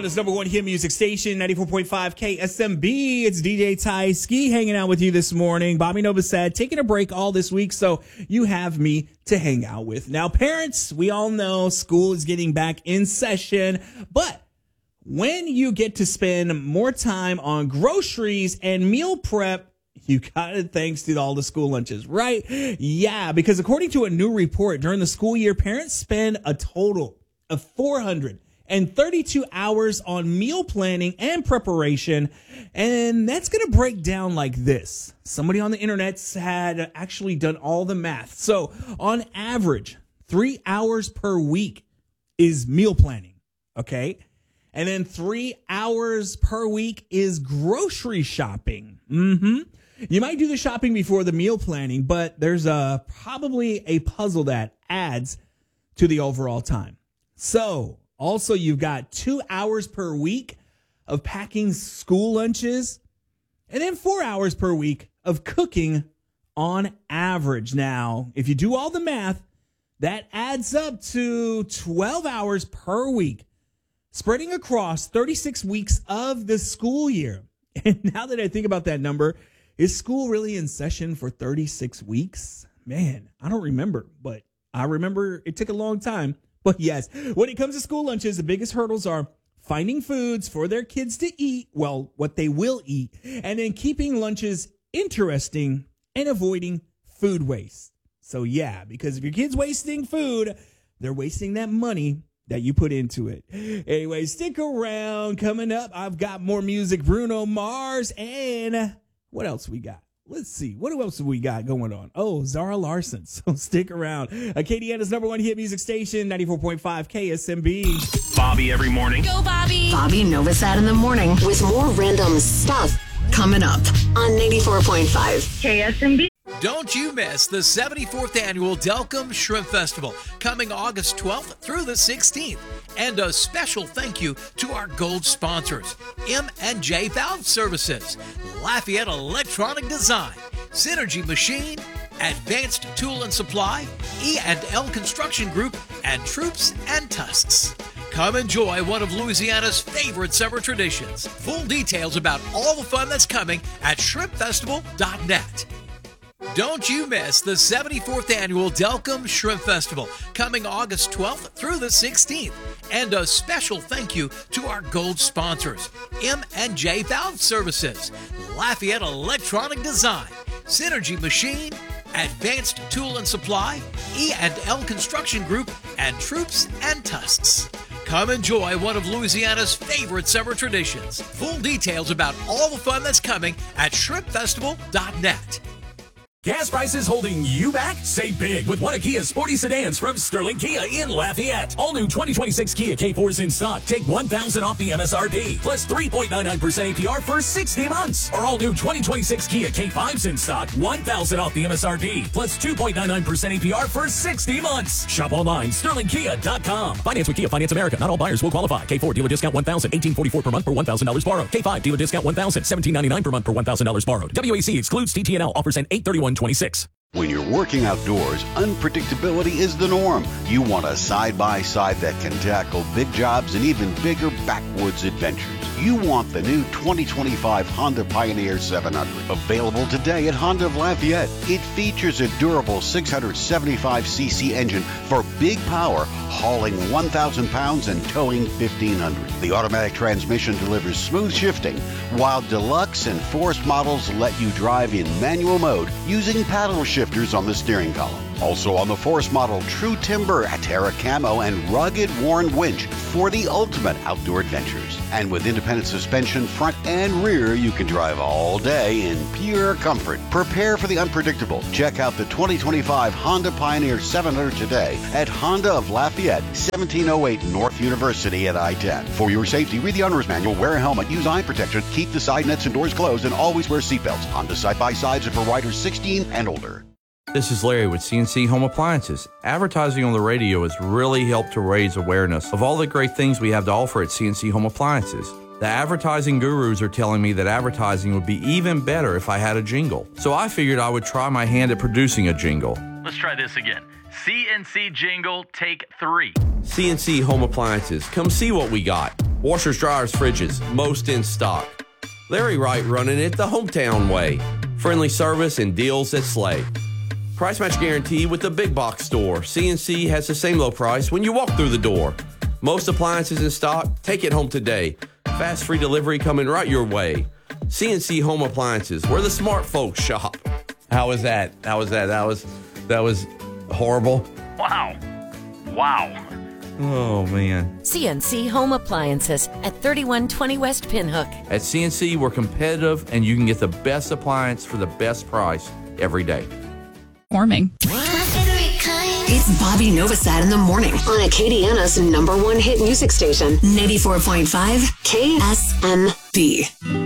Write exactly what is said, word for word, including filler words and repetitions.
Indiana's number one hit music station, ninety-four point five K S M B. It's D J Ty Ski hanging out with you this morning. Bobby Novosad taking a break all this week, so you have me to hang out with. Now, parents, we all know school is getting back in session, but when you get to spend more time on groceries and meal prep, you got it thanks to all the school lunches, right? Yeah, because according to a new report, during the school year, parents spend a total of four hundred thirty-two hours on meal planning and preparation. And that's going to break down like this. Somebody on the internet had actually done all the math. So on average, three hours per week is meal planning. Okay. And then three hours per week is grocery shopping. Mm-hmm. You might do the shopping before the meal planning, but there's a, probably a puzzle that adds to the overall time. So also you've got two hours per week of packing school lunches and then four hours per week of cooking on average. Now, if you do all the math, that adds up to twelve hours per week, spreading across thirty-six weeks of the school year. And now that I think about that number, is school really in session for thirty-six weeks? Man, I don't remember, but I remember it took a long time. But yes, when it comes to school lunches, the biggest hurdles are finding foods for their kids to eat, well, what they will eat, and then keeping lunches interesting and avoiding food waste. So yeah, because if your kid's wasting food, they're wasting that money that you put into it. Anyway, stick around. Coming up, I've got more music, Bruno Mars, and what else we got? Let's see. What else have we got going on? Oh, Zara Larsson. So stick around. Acadiana's number one hit music station, ninety-four point five K S M B. Bobby every morning. Go, Bobby. Bobby Novosad in the morning with more random stuff coming up on ninety-four point five K S M B. Don't you miss the seventy-fourth Annual Delcom Shrimp Festival coming August twelfth through the sixteenth. And a special thank you to our gold sponsors, M and J Valve Services, Lafayette Electronic Design, Synergy Machine, Advanced Tool and Supply, E and L Construction Group, and Troops and Tusks. Come enjoy one of Louisiana's favorite summer traditions. Full details about all the fun that's coming at shrimp festival dot net. Don't you miss the seventy-fourth Annual Delcom Shrimp Festival coming August twelfth through the sixteenth. And a special thank you to our gold sponsors, M and J Valve Services, Lafayette Electronic Design, Synergy Machine, Advanced Tool and Supply, E and L Construction Group, and Troops and Tusks. Come enjoy one of Louisiana's favorite summer traditions. Full details about all the fun that's coming at shrimp festival dot net. Gas prices holding you back? Save big with one of Kia's sporty sedans from Sterling Kia in Lafayette. All new twenty twenty-six Kia K fours in stock. Take one thousand dollars off the M S R P, plus three point nine nine percent A P R for sixty months. Or all new twenty twenty-six Kia K fives in stock. one thousand dollars off the M S R P, plus two point nine nine percent A P R for sixty months. Shop online, sterling kia dot com. Finance with Kia Finance America. Not all buyers will qualify. K four dealer discount one thousand dollars, eighteen forty-four per month per one thousand dollars borrowed. K five dealer discount one thousand dollars, seventeen ninety-nine per month per one thousand dollars borrowed. W A C excludes T T N L. Offers end eight thirty-one twenty-six. When you're working outdoors, unpredictability is the norm. You want a side-by-side that can tackle big jobs and even bigger backwoods adventures. You want the new twenty twenty-five Honda Pioneer seven hundred. Available today at Honda of Lafayette. It features a durable six hundred seventy-five c c engine for big power, hauling one thousand pounds and towing fifteen hundred. The automatic transmission delivers smooth shifting, while Deluxe and Force models let you drive in manual mode using paddle shifters on the steering column. Also on the Force model, true timber, Terra camo, and rugged worn winch for the ultimate outdoor adventures. And with independent suspension, front and rear, you can drive all day in pure comfort. Prepare for the unpredictable. Check out the twenty twenty-five Honda Pioneer seven hundred today at Honda of Lafayette, seventeen oh eight North University at I ten. For your safety, read the owner's manual, wear a helmet, use eye protection, keep the side nets and doors closed, and always wear seatbelts. Honda side-by-sides are for riders sixteen and older. This is Larry with C N C Home Appliances. Advertising on the radio has really helped to raise awareness of all the great things we have to offer at C N C Home Appliances. The advertising gurus are telling me that advertising would be even better if I had a jingle. So I figured I would try my hand at producing a jingle. Let's try this again. C N C jingle, take three. C N C Home Appliances. Come see what we got. Washers, dryers, fridges, most in stock. Larry Wright running it the hometown way. Friendly service and deals that slay. Price match guarantee with the big box store. C N C has the same low price when you walk through the door. Most appliances in stock, take it home today. Fast free delivery coming right your way. C N C Home Appliances, where the smart folks shop. How was that? How was that? That was that was horrible. Wow. Wow. Oh, man. C N C Home Appliances at thirty-one twenty West Pinhook. At C N C, we're competitive, and you can get the best appliance for the best price every day. Warming. It's Bobby Novosad in the morning on Acadiana's number one hit music station, ninety-four point five K S M B.